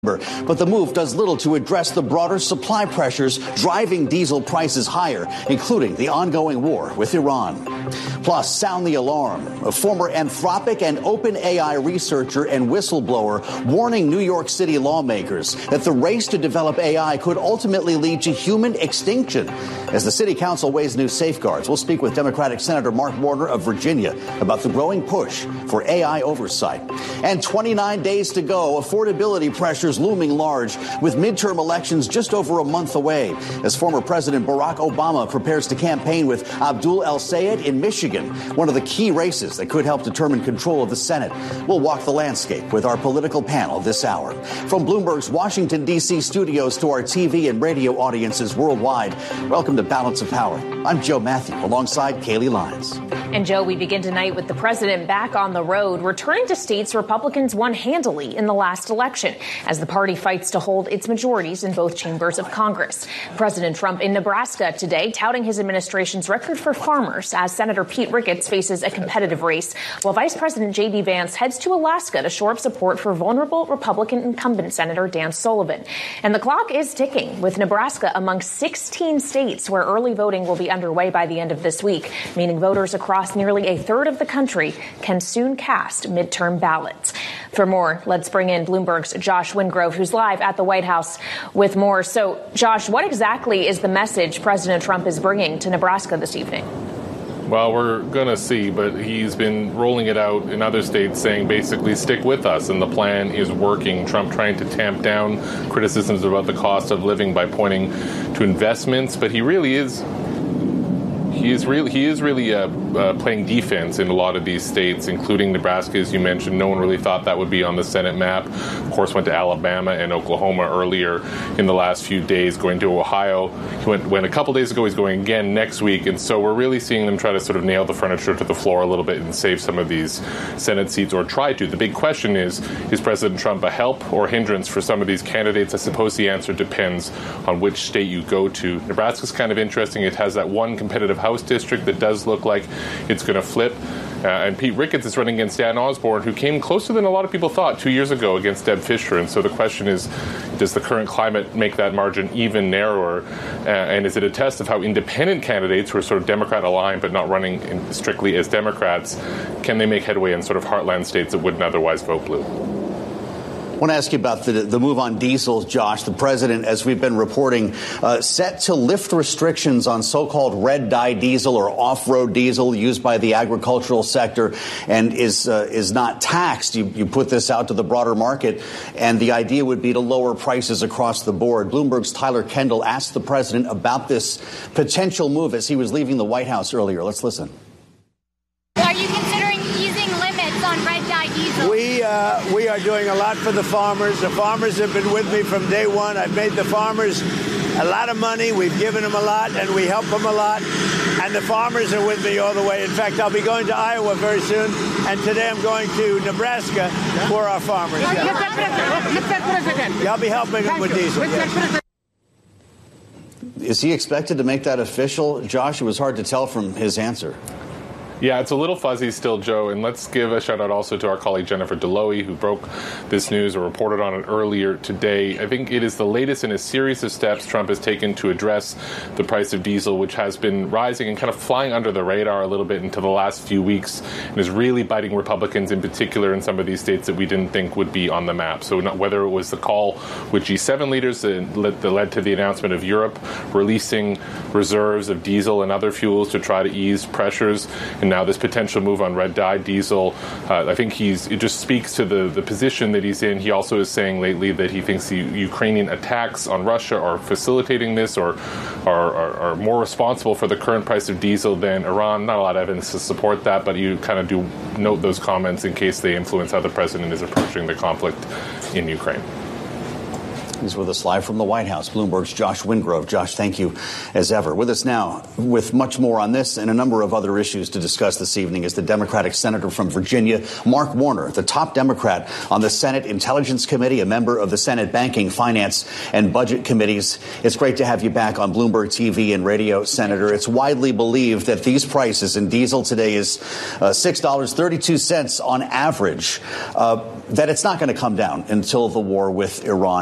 But the move does little to address the broader supply pressures driving diesel prices higher, including the ongoing war with Iran. Plus, sound the alarm. A former Anthropic and OpenAI researcher and whistleblower warning New York City lawmakers that the race to develop AI could ultimately lead to human extinction. As the city council weighs new safeguards, we'll speak with Democratic Senator Mark Warner of Virginia about the growing push for AI oversight. And 29 days to go, affordability pressures looming large with midterm elections just over a month away as former President Barack Obama prepares to campaign with Abdul El-Sayed in Michigan, one of the key races that could help determine control of the Senate. We'll walk the landscape with our political panel this hour. From Bloomberg's Washington, D.C. studios to our TV and radio audiences worldwide, welcome to Balance of Power. I'm Joe Matthew alongside Kaylee Lyons. And Joe, we begin tonight with the president back on the road, returning to states Republicans won handily in the last election as the party fights to hold its majorities in both chambers of Congress. President Trump in Nebraska today touting his administration's record for farmers as Senator Pete Ricketts faces a competitive race, while Vice President J.D. Vance heads to Alaska to shore up support for vulnerable Republican incumbent Senator Dan Sullivan. And the clock is ticking, with Nebraska among 16 states where early voting will be underway by the end of this week, meaning voters across nearly a third of the country can soon cast midterm ballots. For more, let's bring in Bloomberg's Josh Wingrove, who's live at the White House with more. So, Josh, what exactly is the message President Trump is bringing to Nebraska this evening? Well, we're going to see, but he's been rolling it out in other states saying basically stick with us, and the plan is working. Trump trying to tamp down criticisms about the cost of living by pointing to investments, but he is really playing defense in a lot of these states, including Nebraska, as you mentioned. No one really thought that would be on the Senate map. Of course, went to Alabama and Oklahoma earlier in the last few days, going to Ohio. He went a couple days ago. He's going again next week. And so we're really seeing them try to sort of nail the furniture to the floor a little bit and save some of these Senate seats, or try to. The big question is President Trump a help or hindrance for some of these candidates? I suppose the answer depends on which state you go to. Nebraska's kind of interesting. It has that one competitive House district that does look like it's going to flip. And Pete Ricketts is running against Dan Osborne, who came closer than a lot of people thought 2 years ago against Deb Fischer. And so the question is, does the current climate make that margin even narrower? And is it a test of how independent candidates who are sort of Democrat aligned but not running strictly as Democrats, can they make headway in sort of heartland states that wouldn't otherwise vote blue? I want to ask you about the move on diesel, Josh. The president, as we've been reporting, set to lift restrictions on so-called red dye diesel or off-road diesel used by the agricultural sector and is not taxed. You put this out to the broader market, and the idea would be to lower prices across the board. Bloomberg's Tyler Kendall asked the president about this potential move as he was leaving the White House earlier. Let's listen. Are you considering easing limits on red dye diesel? We are doing a lot for the farmers. The farmers have been with me from day one. I've made the farmers a lot of money. We've given them a lot, and we help them a lot. And the farmers are with me all the way. In fact, I'll be going to Iowa very soon, and today I'm going to Nebraska for our farmers. Yeah, I'll be helping them with diesel. Yeah. Is he expected to make that official, Josh? It was hard to tell from his answer. Yeah, it's a little fuzzy still, Joe, and let's give a shout out also to our colleague Jennifer Deloy, who broke this news or reported on it earlier today. I think it is the latest in a series of steps Trump has taken to address the price of diesel, which has been rising and kind of flying under the radar a little bit into the last few weeks, and is really biting Republicans in particular in some of these states that we didn't think would be on the map. So whether it was the call with G7 leaders that led to the announcement of Europe releasing reserves of diesel and other fuels to try to ease pressures, and now this potential move on red dye diesel, I think it just speaks to the position that he's in. He also is saying lately that he thinks the Ukrainian attacks on Russia are facilitating this or are more responsible for the current price of diesel than Iran. Not a lot of evidence to support that, but you kind of do note those comments in case they influence how the president is approaching the conflict in Ukraine. He's with us live from the White House. Bloomberg's Josh Wingrove. Josh, thank you as ever. With us now with much more on this and a number of other issues to discuss this evening is the Democratic senator from Virginia, Mark Warner, the top Democrat on the Senate Intelligence Committee, a member of the Senate Banking, Finance, and Budget Committees. It's great to have you back on Bloomberg TV and radio, Senator. It's widely believed that these prices in diesel today is $6.32 on average, that it's not going to come down until the war with Iran